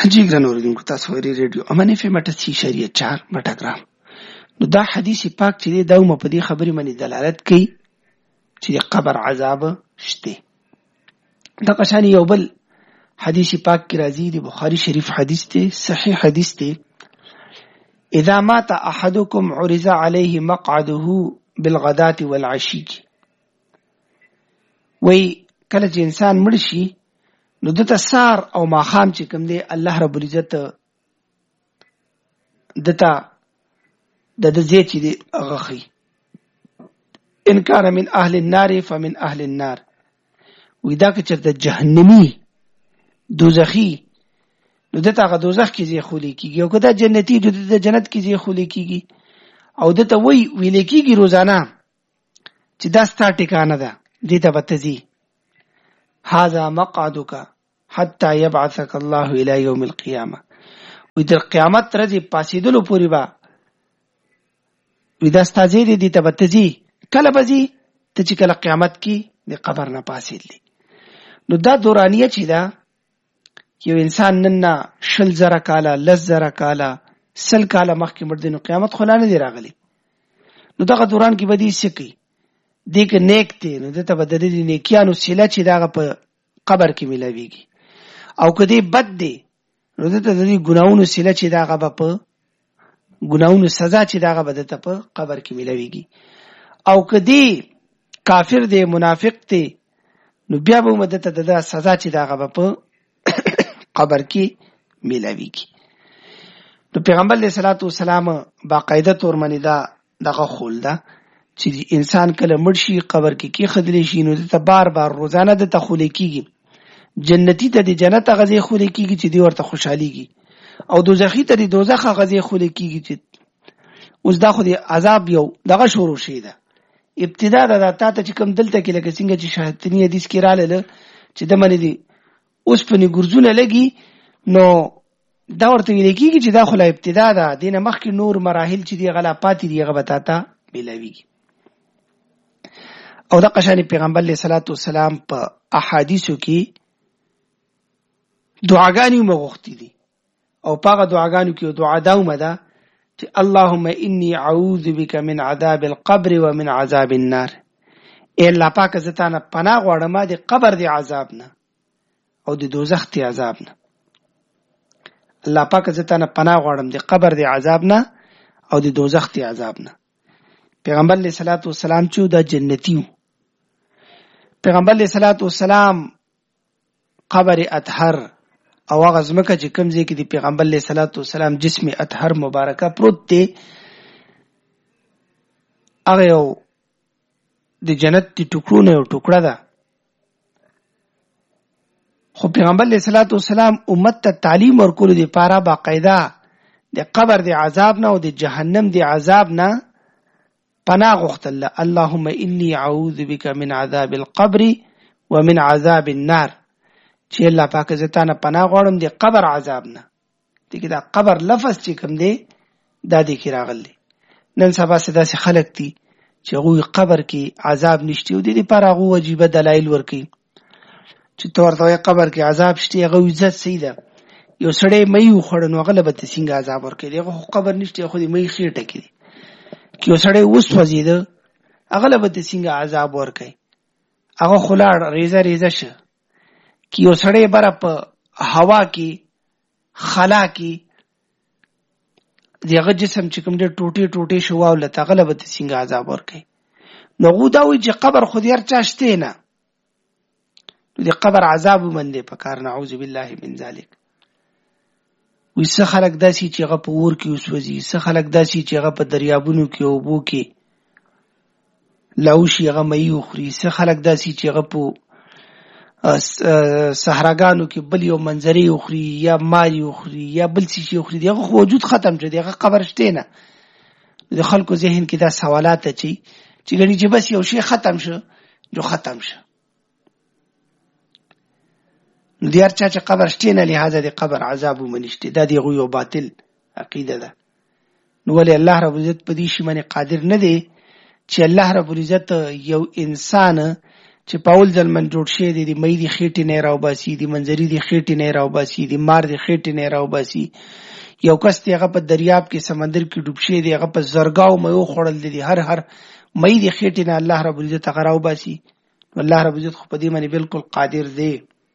جی ګران اوریدونکو، تاسو ورې ریډیو امن اف ام 88.4 مټاګرام. نو دا حدیث پاک چې دی دا په دې خبرې باندې دلالت کوي چې د قبر عذاب شته. دا قشان یو بل حدیث پاک کې راځي، د بخاری شریف حدیث دی، صحیح حدیث دی. اذا مات احدكم عرض عليه مقعده بالغداة والعشي. وی کله چې انسان مړ شي نو دته سار او ماخام چې کوم دی الله رب العزت دته د زی چې دی غخي. ان کان من اهل النار فمن اهل النار. وی دا که چرته جهنمی دوزخی نو دته هغه دوزخ کې زی خولي کیږي، او کدا جنتی د جنت کې زی خولي کیږي، او دته ویل کیږي روزانه چې دا ستا ټکانه ده، دې ته بتزي هذا مقعدك حتى يبعثك الله الى يوم القيامه. وې د قیامت ورځې پاسېدلو پورې با ودا ستازي دي ته بتزي کله بزي ته چې کله قیامت کې د قبر نه پاسېدلی. نو دا دورانیه چې دا یو انسان نن شل زره کاله لز زره کاله سل کاله مخکې مړ دی، نو قیامت خو نه دی راغلی. نو دغه دوران کې بدی سکی دیک نیک دی، نو دته بدل دي نیکیانو سله چې دا په قبر کې ملاويږي، او کدی بد دی نو دته د ګناونو سله چې دا په ګناونو سزا چې دا بدته په قبر کې ملاويږي. او کدی کافر دی منافق دی نو بیا به مدته د سزا چې دا په قبر کې ملاويږي. نو پیغمبر علیه الصلاۃ والسلام باقاعده تور منی دا دغه خول ده چې انسان کله مړ شي قبر کې خدلی شي نو ته بار بار روزانه د تخولي کیږي. جنتی ته د جنت غزي خولي کیږي چې دی ورته خوشحاليږي، او دوزخی ته د دوزخ غزي خولي کیږي چې اوس دا خو د عذاب یو دغه شروع شي ده. ابتدا د تا ته چې کوم دلته کې لکه څنګه چې شاهدنی حدیث کې رااله چې د منی دي اوس په ګرځونه لګي، نو دا ورته ویل کیږي چې دا خو لا ابتدا ده، دینه مخکې نور مراحل چې دی غلا پاتې دی غبطاتا ملاويږي. او دا قشان پیغمبر علیه الصلاۃ والسلام په احادیثو کې دعاګانې مغوښتي دي، او پاغه دعاګانو کې دعا داومه ده چې اللهم انی اعوذ بک من عذاب القبر ومن عذاب النار. اے الله پاک زتانه پناه غواړم د قبر دی عذاب نه او د دوزخ دی عذاب نه. الله پاک زتانه پناه غواړم د قبر دی عذاب نه او د دوزخ دی عذاب نه. پیغمبر علیه الصلاۃ والسلام چې د جنتی پیغمبر علیه الصلاۃ والسلام قبر اطهر او هغه ځمکه چې کوم ځای کې د پیغمبر علیه الصلاۃ والسلام جسم اطهر مبارکه پروت دی، هغه یو د جنت د ټوکرو نه یو ټوکړه ده. خو پیغمبر علیه الصلاۃ والسلام امت ته تعلیم ورکول دي پاره باقاعده د قبر د عذاب نه او د جهنم د عذاب نه پناه غوښتل. اللهم انی اعوذ بک من عذاب القبر ومن عذاب النار. چې الله پاک زتانه پناه غواړم د قبر عذاب نه. دغه دا قبر لفظ چې کوم دی دا د کی راغلی. نن سبا داسې خلک دي چې غوی قبر کې عذاب نشته او د دې لپاره غو واجبہ دلایل ورکي چې تورته قبر کې عذاب شته. هغه عزت سیده یو سړی مې خوړنو غلبت څنګه عذاب ورکي، هغه خبر نشته، خو دې مې خېټه کې کی سړی اوس وزیده اغلبت څنګه عذاب ورکي، هغه خلاړ ریزه ریزه شه کی یو سړی بره په هوا کې خلا کې دغه جسم چې کوم دې ټوټي ټوټي شو او لته اغلبت څنګه عذاب ورکي. نو غودا وی چې قبر خو دې ارچا شته نه، دې قبر عذاب باندې پکار نعوذ بالله من ذلک. ویسه خلق داسي چې هغه په ور کې وسوځي، څه خلق داسي چې هغه په دریابونو کې او بو کې لاوشي هغه مې خوري، څه خلق داسي چې هغه په صحراګانو کې بل یو منظرې خوري یا ماري خوري یا بل څه شي خوري، هغه وجود ختم شي، هغه قبر شته نه. د خلکو ذهن کې دا سوالات اچي چې غني چې بس یو شی ختم شو جو ختم شو. دیار چا چې قبر شته نه لہذا د قبر عذاب ومنشته، دا دی غو باطل عقیده ده. نو ولې الله رب العزت په دې شی باندې قادر نه دی چې الله رب العزت یو انسان چې پاول ځلمن جوړ شي دي مې دي خېټې نه راوباسي دي منځري دي خېټې نه راوباسي دي مار دي خېټې نه راوباسي یو کس دی هغه په دریاب کې سمندر کې ډوب شي دی هغه په زرګاو مې خوړل دي هر مې دي خېټې نه الله رب العزت هغه راوباسي والله رب العزت خو په دې باندې بالکل قادر دی.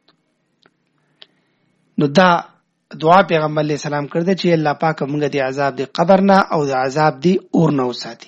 نو دا دعا پیغمبر علیہ السلام کړده چې الله پاک موږ د عذاب دی قبر نه او د عذاب دی اور نه وساتي.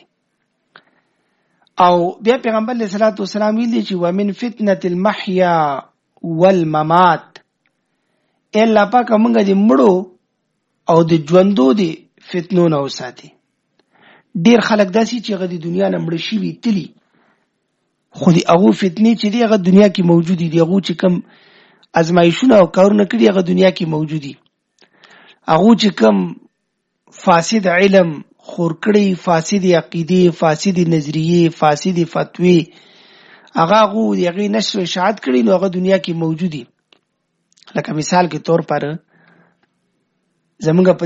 او بیا پیغمبر علیہ السلام ویلي چې ومن فتنه المحیا والممات الله پاک موږ د مړو او د ژوندو دی فتنو نه وساتي. ډیر خلک داسي چې هغه د دنیا نه مړ شي وي تلی خو دی هغه فتنې چې دی هغه دنیا کې موجود دي هغه چې کم ازمایښونه او کارونه کړي هغه دنیا کې موجود دي هغه چې کم فاسد علم خورکړی فاسد عقیده فاسد نظریه فاسد فتوی هغه یغې نشر اشاعت کړي نو هغه دنیا کې موجود دي. لکه مثال کے طور پر زمونږ